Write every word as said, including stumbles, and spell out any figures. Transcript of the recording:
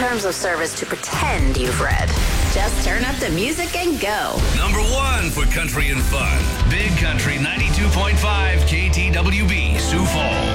terms of service to pretend you've read. Just turn up the music and go. Number one for country and fun. Big Country ninety-two point five K T W B, Sioux Falls.